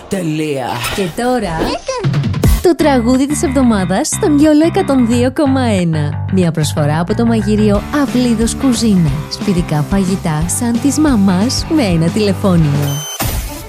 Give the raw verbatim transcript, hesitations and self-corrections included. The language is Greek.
Τελεία. Και τώρα το τραγούδι της εβδομάδας στον Γιόλο εκατόν δύο κόμμα ένα. Μια προσφορά από το μαγειρίο Αυλίδος Κουζίνα. Σπιτικά φαγητά σαν της μαμάς με ένα τηλεφώνημα.